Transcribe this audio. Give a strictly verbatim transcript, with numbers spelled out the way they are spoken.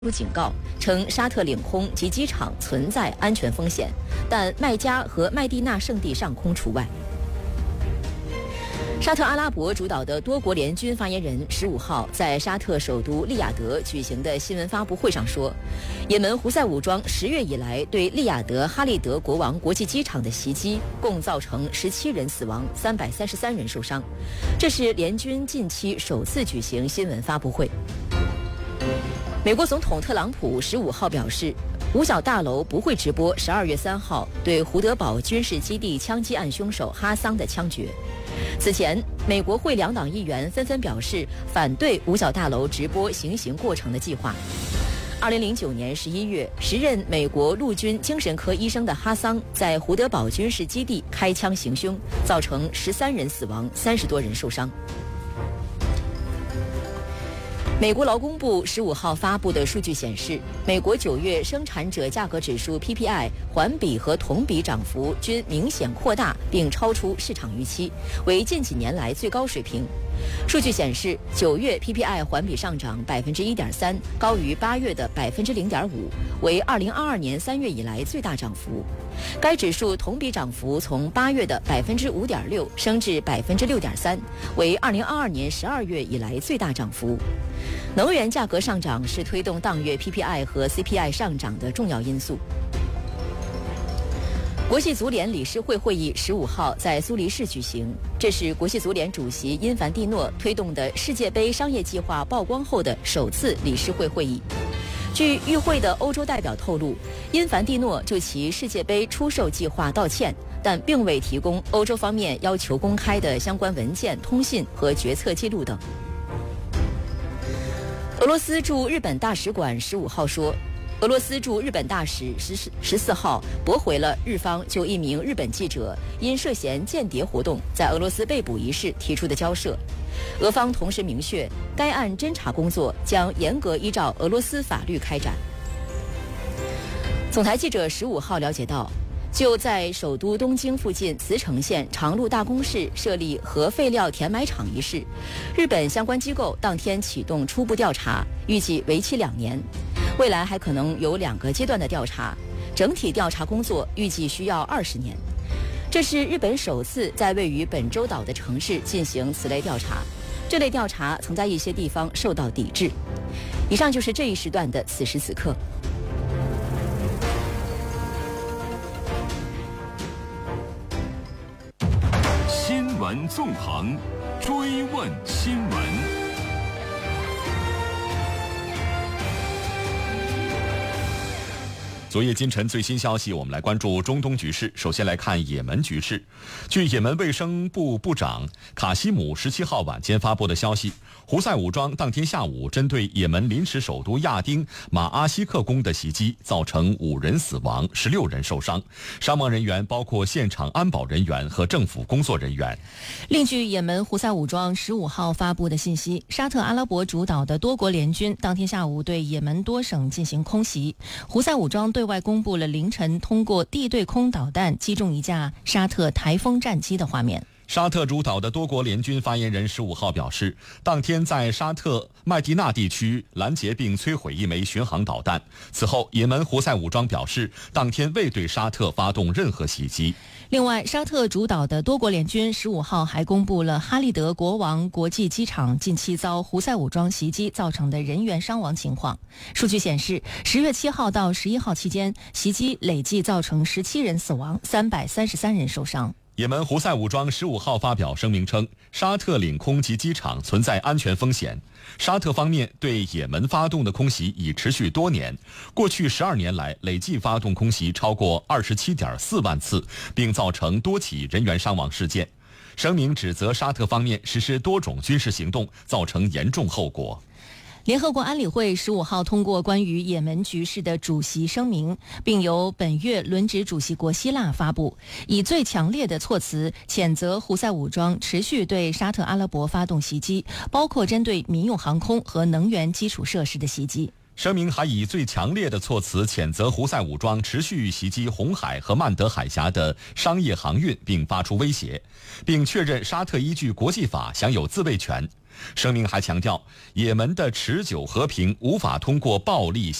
出警告，称沙特领空及机场存在安全风险，但麦加和麦地那圣地上空除外。沙特阿拉伯主导的多国联军发言人十五号在沙特首都利雅得举行的新闻发布会上说，也门胡塞武装十月以来对利雅得哈利德国王国际机场的袭击，共造成十七人死亡，三百三十三人受伤。这是联军近期首次举行新闻发布会。美国总统特朗普十五号表示，五角大楼不会直播十二月三号对胡德堡军事基地枪击案凶手哈桑的枪决。此前，美国会两党议员纷纷表示反对五角大楼直播行刑过程的计划。二零零九年十一月，时任美国陆军精神科医生的哈桑在胡德堡军事基地开枪行凶，造成十三人死亡，三十多人受伤。美国劳工部十五号发布的数据显示，美国九月生产者价格指数 P P I 环比和同比涨幅均明显扩大，并超出市场预期，为近几年来最高水平。数据显示，九月 P P I 环比上涨百分之一点三，高于八月的百分之零点五，为二零二二年三月以来最大涨幅。该指数同比涨幅从八月的百分之五点六升至百分之六点三，为二零二二年十二月以来最大涨幅。能源价格上涨是推动当月 P P I 和 C P I 上涨的重要因素。国际足联理事会会议十五号在苏黎世举行，这是国际足联主席因凡蒂诺推动的世界杯商业计划曝光后的首次理事会会议。据与会的欧洲代表透露，因凡蒂诺就其世界杯出售计划道歉，但并未提供欧洲方面要求公开的相关文件、通信和决策记录等。俄罗斯驻日本大使馆十五号说，俄罗斯驻日本大使十十四号驳回了日方就一名日本记者因涉嫌间谍活动在俄罗斯被捕一事提出的交涉。俄方同时明确，该案侦查工作将严格依照俄罗斯法律开展。总台记者十五号了解到，就在首都东京附近茨城县长鹿大宫市设立核废料填埋场一事，日本相关机构当天启动初步调查，预计为期两年，未来还可能有两个阶段的调查，整体调查工作预计需要二十年。这是日本首次在位于本州岛的城市进行此类调查，这类调查曾在一些地方受到抵制。以上就是这一时段的此时此刻。 新闻纵横，追问新闻。 昨夜今晨最新消息，我们来关注中东局势。首先来看也门局势。据也门卫生部部长卡西姆十七号晚间发布的消息，胡塞武装当天下午针对也门临时首都亚丁马阿西克宫的袭击，造成五人死亡，十六人受伤，伤亡人员包括现场安保人员和政府工作人员。 另据也门胡塞武装十五号发布的信息，沙特阿拉伯主导的多国联军当天下午对也门多省进行空袭，胡塞武装对对外公布了凌晨通过地对空导弹击中一架沙特台风战机的画面。 沙特主导的多国联军发言人十五号表示，当天在沙特麦地那地区拦截并摧毁一枚巡航导弹。此后，也门胡塞武装表示，当天未对沙特发动任何袭击。 另外，沙特主导的多国联军十五号还公布了哈利德国王国际机场近期遭胡塞武装袭击造成的人员伤亡情况。数据显示，十月七号到十一号期间，袭击累计造成十七人死亡，三百三十三人受伤。 也门胡塞武装十五号发表声明称，沙特领空及机场存在安全风险。沙特方面对也门发动的空袭已持续多年，过去十二年来累计发动空袭超过二十七点四万次，并造成多起人员伤亡事件。声明指责沙特方面实施多种军事行动，造成严重后果。 联合国安理会十五号通过关于也门局势的主席声明，并由本月轮值主席国希腊发布，以最强烈的措辞谴责胡塞武装持续对沙特阿拉伯发动袭击，包括针对民用航空和能源基础设施的袭击。 声明还以最强烈的措辞谴责胡塞武装持续袭击红海和曼德海峡的商业航运，并发出威胁，并确认沙特依据国际法享有自卫权。 声明还强调，也门的持久和平无法通过暴力